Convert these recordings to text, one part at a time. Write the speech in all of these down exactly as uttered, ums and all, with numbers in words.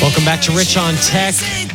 Welcome back to Rich on Tech.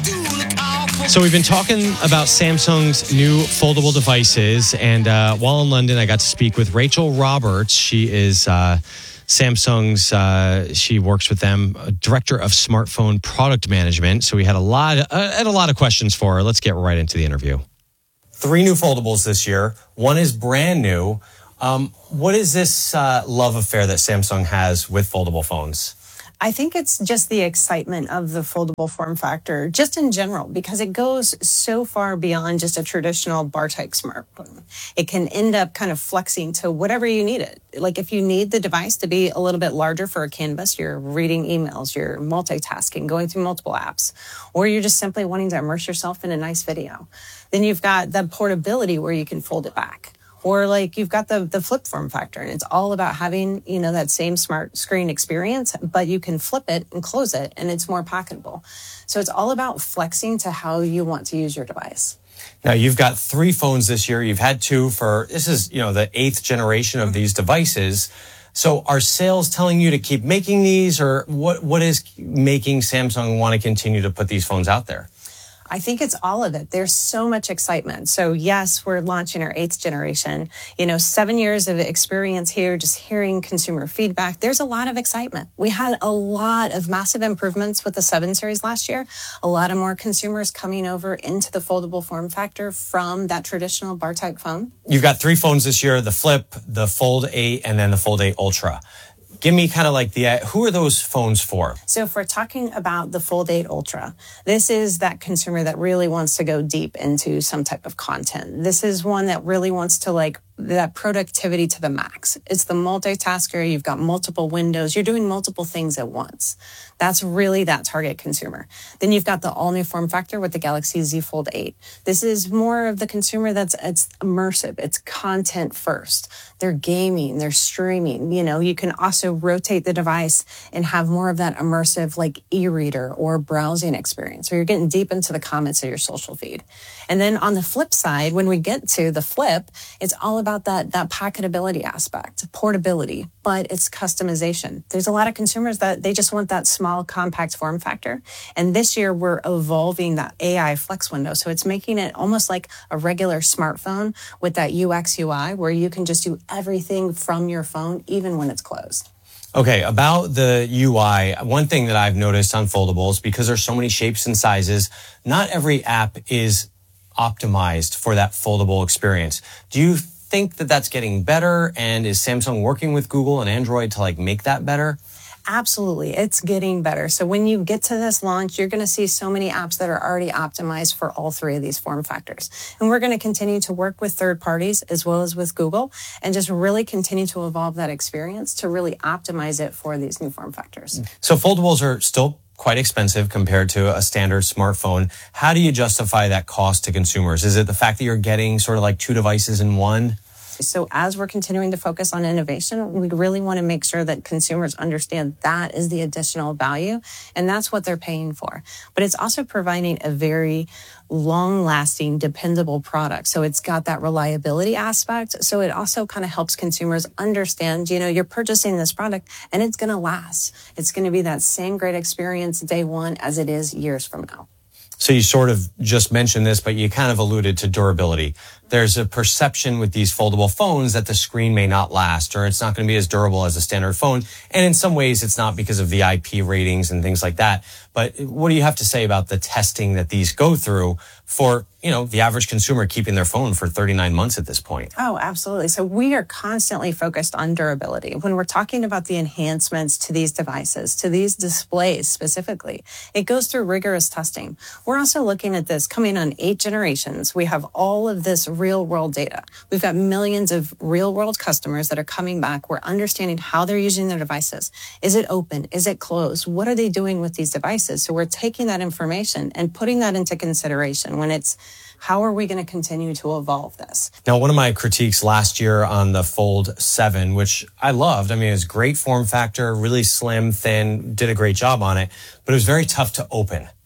So we've been talking about Samsung's new foldable devices, and uh, while in London, I got to speak with Rachel Roberts. She is uh, Samsung's, uh, she works with them, uh, Director of Smartphone Product Management. So we had a lot, of, uh, had a lot of questions for her. Let's get right into the interview. Three new foldables this year. One is brand new. Um, what is this uh, love affair that Samsung has with foldable phones? I think it's just the excitement of the foldable form factor, just in general, because it goes so far beyond just a traditional bar-type smartphone. It can end up kind of flexing to whatever you need it. Like if you need the device to be a little bit larger for a canvas, you're reading emails, you're multitasking, going through multiple apps, or you're just simply wanting to immerse yourself in a nice video. Then you've got the portability where you can fold it back. Or like you've got the, the flip form factor, and it's all about having, you know, that same smart screen experience, but you can flip it and close it and it's more packable. So it's all about flexing to how you want to use your device. Now you've got three phones this year. You've had two for, this is, you know, the eighth generation of these devices. So are sales telling you to keep making these, or what, what is making Samsung want to continue to put these phones out there? I think it's all of it. There's so much excitement. So yes, we're launching our eighth generation. You know, seven years of experience here, just hearing consumer feedback. There's a lot of excitement. We had a lot of massive improvements with the seven series last year. A lot of more consumers coming over into the foldable form factor from that traditional bar-type phone. You've got three phones this year, the Flip, the Fold eight, and then the Fold eight Ultra. Give me kind of like the, uh, who are those phones for? So if we're talking about the Fold eight Ultra, this is that consumer that really wants to go deep into some type of content. This is one that really wants to like that productivity to the max. It's the multitasker. You've got multiple windows. You're doing multiple things at once. That's really that target consumer. Then you've got the all new form factor with the Galaxy Z Fold eight. This is more of the consumer that's, it's immersive. It's content first. They're gaming, they're streaming. You know, you can also rotate the device and have more of that immersive like e-reader or browsing experience where you're getting deep into the comments of your social feed. And then on the flip side, when we get to the Flip, it's all about that, that packetability aspect, portability, but it's customization. There's a lot of consumers that they just want that small compact form factor. And this year we're evolving that A I flex window. So it's making it almost like a regular smartphone with that U X U I where you can just do everything from your phone, even when it's closed. Okay, about the U I, one thing that I've noticed on foldables, because there's so many shapes and sizes, not every app is optimized for that foldable experience. Do you think that that's getting better? And is Samsung working with Google and Android to like make that better? Absolutely. It's getting better. So when you get to this launch, you're going to see so many apps that are already optimized for all three of these form factors. And we're going to continue to work with third parties as well as with Google and just really continue to evolve that experience to really optimize it for these new form factors. So foldables are still quite expensive compared to a standard smartphone. How do you justify that cost to consumers? Is it the fact that you're getting sort of like two devices in one? So as we're continuing to focus on innovation, we really want to make sure that consumers understand that is the additional value, and that's what they're paying for. But it's also providing a very long-lasting, dependable product. So it's got that reliability aspect. So it also kind of helps consumers understand, you know, you're purchasing this product and it's going to last. It's going to be that same great experience day one as it is years from now. So you sort of just mentioned this, but you kind of alluded to durability. There's a perception with these foldable phones that the screen may not last, or it's not going to be as durable as a standard phone. And in some ways, it's not because of the I P ratings and things like that. But what do you have to say about the testing that these go through for, you know, the average consumer keeping their phone for thirty-nine months at this point? Oh, absolutely. So we are constantly focused on durability. When we're talking about the enhancements to these devices, to these displays specifically, it goes through rigorous testing. We're also looking at this coming on eight generations. We have all of this real world data. We've got millions of real world customers that are coming back. We're understanding how they're using their devices. Is it open? Is it closed? What are they doing with these devices? So we're taking that information and putting that into consideration when it's how are we going to continue to evolve this? Now, one of my critiques last year on the Fold seven, which I loved, I mean, it was great form factor, really slim, thin, did a great job on it, but it was very tough to open.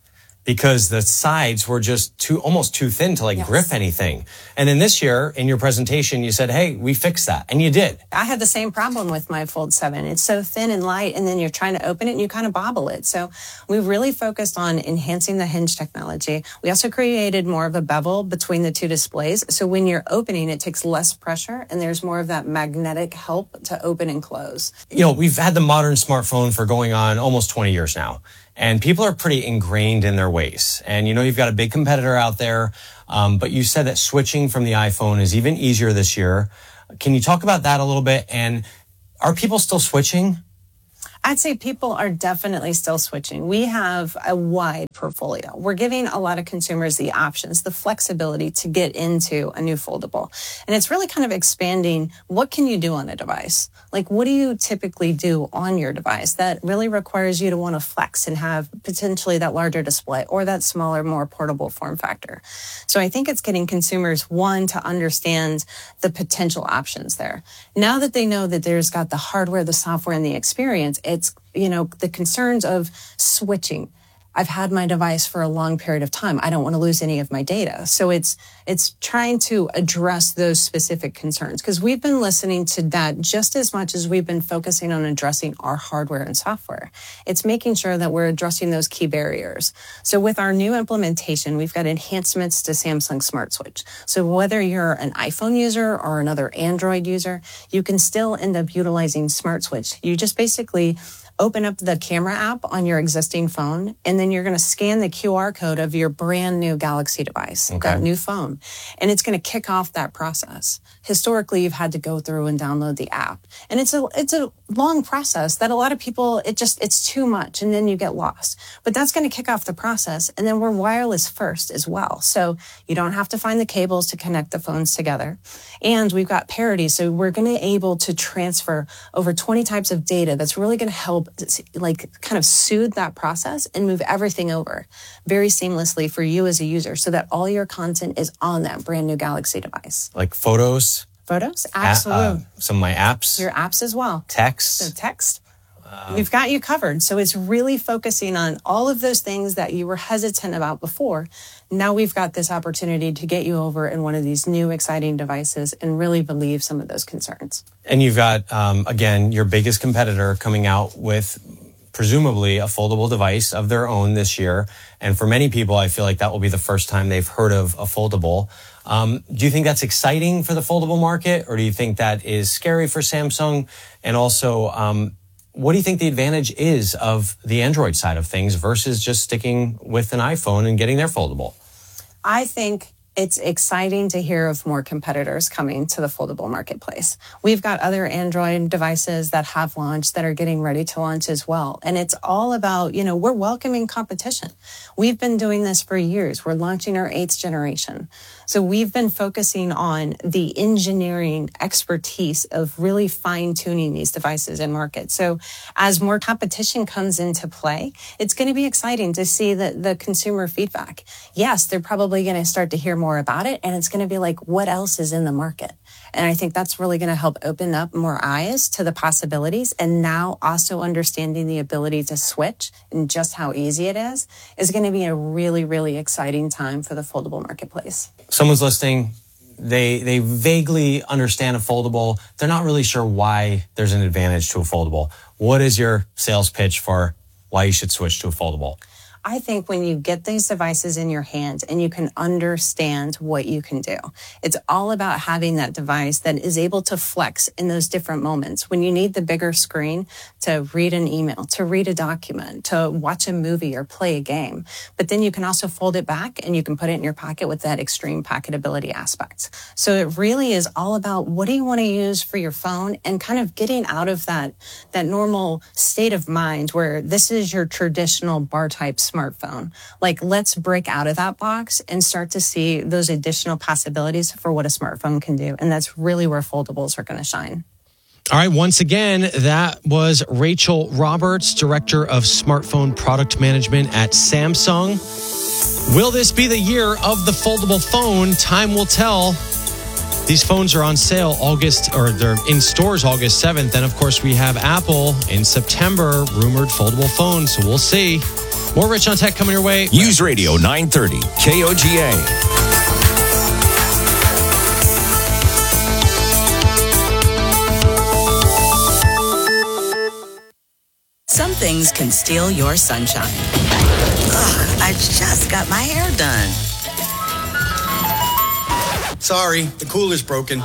because the sides were just too, almost too thin to like yes. grip anything. And then this year in your presentation, you said, hey, we fixed that. And you did. I had the same problem with my Fold seven. It's so thin and light, and then you're trying to open it and you kind of bobble it. So we really focused on enhancing the hinge technology. We also created more of a bevel between the two displays. So when you're opening, it takes less pressure and there's more of that magnetic help to open and close. You know, we've had the modern smartphone for going on almost twenty years now. And people are pretty ingrained in their ways. And, you know, you've got a big competitor out there. Um, but you said that switching from the iPhone is even easier this year. Can you talk about that a little bit? And are people still switching? I'd say people are definitely still switching. We have a wide portfolio. We're giving a lot of consumers the options, the flexibility to get into a new foldable. And it's really kind of expanding what can you do on a device? Like, what do you typically do on your device that really requires you to want to flex and have potentially that larger display or that smaller, more portable form factor? So I think it's getting consumers, one, to understand the potential options there. Now that they know that there's got the hardware, the software, and the experience, it's, you know, the concerns of switching. I've had my device for a long period of time. I don't want to lose any of my data. So it's it's trying to address those specific concerns, because we've been listening to that just as much as we've been focusing on addressing our hardware and software. It's making sure that we're addressing those key barriers. So with our new implementation, we've got enhancements to Samsung Smart Switch. So whether you're an iPhone user or another Android user, you can still end up utilizing Smart Switch. You just basically open up the camera app on your existing phone, and then you're going to scan the Q R code of your brand new Galaxy device, okay. that new phone, and it's going to kick off that process. Historically, you've had to go through and download the app, and it's a it's a long process that a lot of people, it just, it's too much, and then you get lost. But that's going to kick off the process, and then we're wireless first as well. So you don't have to find the cables to connect the phones together. And we've got parity, so we're going to be able to transfer over twenty types of data that's really going to help like kind of soothe that process and move everything over very seamlessly for you as a user so that all your content is on that brand new Galaxy device. Like photos? Photos? Absolutely. Uh, uh, some of my apps? Your apps as well. Text? So text. Uh, We've got you covered. So it's really focusing on all of those things that you were hesitant about before. Now we've got this opportunity to get you over in one of these new exciting devices and really relieve some of those concerns. And you've got, um, again, your biggest competitor coming out with presumably a foldable device of their own this year. And for many people, I feel like that will be the first time they've heard of a foldable. Um, do you think that's exciting for the foldable market, or do you think that is scary for Samsung? And also, um, what do you think the advantage is of the Android side of things versus just sticking with an iPhone and getting their foldable? I think it's exciting to hear of more competitors coming to the foldable marketplace. We've got other Android devices that have launched that are getting ready to launch as well. And it's all about, you know, we're welcoming competition. We've been doing this for years. We're launching our eighth generation. So we've been focusing on the engineering expertise of really fine tuning these devices in market. So as more competition comes into play, it's going to be exciting to see the, the consumer feedback. Yes, they're probably going to start to hear more about it, and it's going to be like, what else is in the market? And I think that's really going to help open up more eyes to the possibilities. And now also understanding the ability to switch and just how easy it is, is going to be a really, really exciting time for the foldable marketplace. Someone's listening, they they vaguely understand a foldable. They're not really sure why there's an advantage to a foldable. What is your sales pitch for why you should switch to a foldable? I think when you get these devices in your hand and you can understand what you can do, it's all about having that device that is able to flex in those different moments. When you need the bigger screen to read an email, to read a document, to watch a movie or play a game. But then you can also fold it back and you can put it in your pocket with that extreme pocketability aspect. So it really is all about what do you want to use for your phone and kind of getting out of that, that normal state of mind where this is your traditional bar type smartphone. Like, let's break out of that box and start to see those additional possibilities for what a smartphone can do. And that's really where foldables are going to shine. All right. Once again, that was Rachel Roberts, Director of Smartphone Product Management at Samsung. Will this be the year of the foldable phone? Time will tell. These phones are on sale August, or they're in stores August seventh. And of course, we have Apple in September, rumored foldable phones. So we'll see. More Rich on Tech coming your way. News Radio nine thirty, K O G A. Some things can steal your sunshine. Ugh, I just got my hair done. Sorry, the cooler's broken.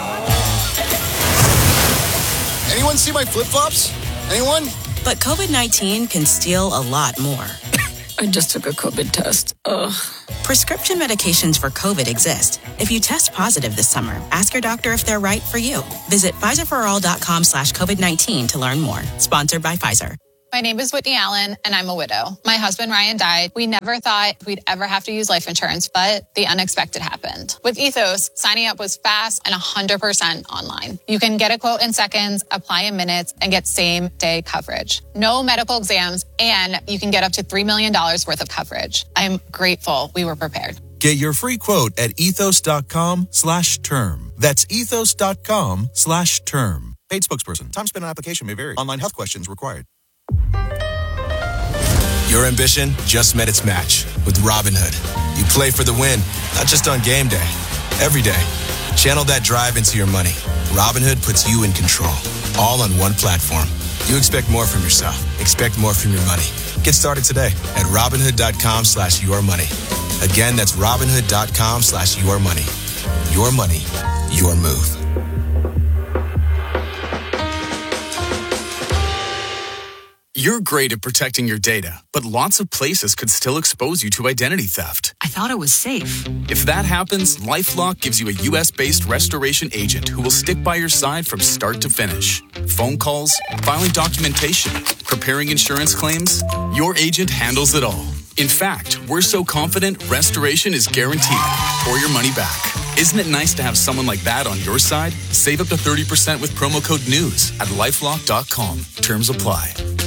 Anyone see my flip-flops? Anyone? But COVID nineteen can steal a lot more. I just took a COVID test. Ugh. Prescription medications for COVID exist. If you test positive this summer, ask your doctor if they're right for you. Visit Pfizerforall.com slash COVID-19 to learn more. Sponsored by Pfizer. My name is Whitney Allen, and I'm a widow. My husband, Ryan, died. We never thought we'd ever have to use life insurance, but the unexpected happened. With Ethos, signing up was fast and one hundred percent online. You can get a quote in seconds, apply in minutes, and get same-day coverage. No medical exams, and you can get up to three million dollars worth of coverage. I'm grateful we were prepared. Get your free quote at ethos.com slash term. That's ethos.com slash term. Paid spokesperson. Time spent on application may vary. Online health questions required. Your ambition just met its match with Robinhood. You play for the win, not just on game day, every day. Channel that drive into your money. Robinhood puts you in control, all on one platform. You expect more from yourself. Expect more from your money. Get started today at Robinhood.com slash your money. Again, that's Robinhood.com slash your money. Your money, your move. You're great at protecting your data, but lots of places could still expose you to identity theft. I thought it was safe. If that happens, LifeLock gives you a U S-based restoration agent who will stick by your side from start to finish. Phone calls, filing documentation, preparing insurance claims, your agent handles it all. In fact, we're so confident restoration is guaranteed or your money back. Isn't it nice to have someone like that on your side? Save up to thirty percent with promo code NEWS at lifelock dot com. Terms apply.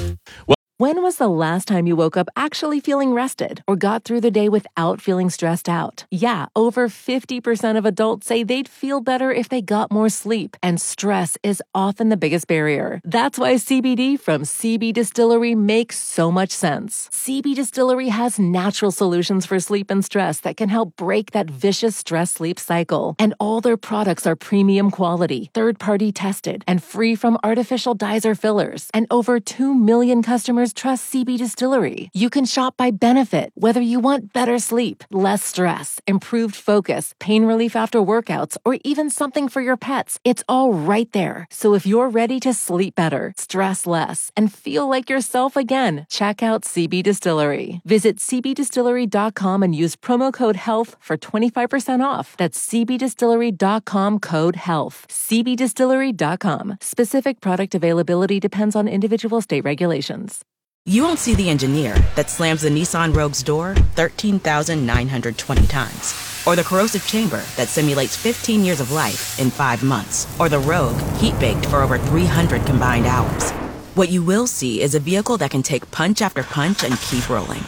When was the last time you woke up actually feeling rested or got through the day without feeling stressed out? Yeah, over fifty percent of adults say they'd feel better if they got more sleep, and stress is often the biggest barrier. That's why C B D from C B Distillery makes so much sense. C B Distillery has natural solutions for sleep and stress that can help break that vicious stress-sleep cycle. And all their products are premium quality, third-party tested, and free from artificial dyes or fillers. And over two million customers trust C B Distillery. You can shop by benefit, whether you want better sleep, less stress, improved focus, pain relief after workouts, or even something for your pets. It's all right there. So if you're ready to sleep better, stress less, and feel like yourself again, check out C B Distillery. Visit c b distillery dot com and use promo code HEALTH for twenty-five percent off. That's c b distillery dot com code HEALTH. c b distillery dot com. Specific product availability depends on individual state regulations. You won't see the engineer that slams the Nissan Rogue's door thirteen thousand nine hundred twenty times. Or the corrosive chamber that simulates fifteen years of life in five months. Or the Rogue heat-baked for over three hundred combined hours. What you will see is a vehicle that can take punch after punch and keep rolling.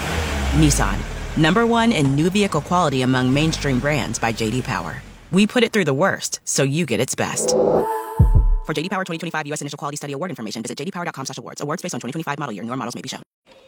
Nissan, number one in new vehicle quality among mainstream brands by J D Power. We put it through the worst, so you get its best. For J D Power twenty twenty-five U S Initial Quality Study Award information, visit j d power dot com slash awards. Awards based on twenty twenty-five model year. Newer models may be shown.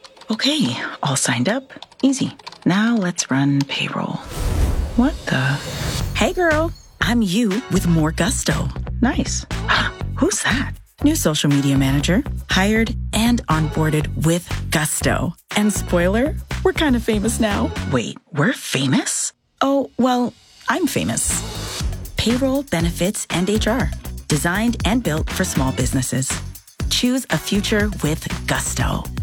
Okay, all signed up. Easy. Now let's run payroll. What the? Hey girl, I'm you with more gusto. Nice. Who's that? New social media manager. Hired and onboarded with gusto. And spoiler, we're kind of famous now. Wait, we're famous? Oh, well, I'm famous. Payroll, benefits, and H R. Designed and built for small businesses. Choose a future with gusto.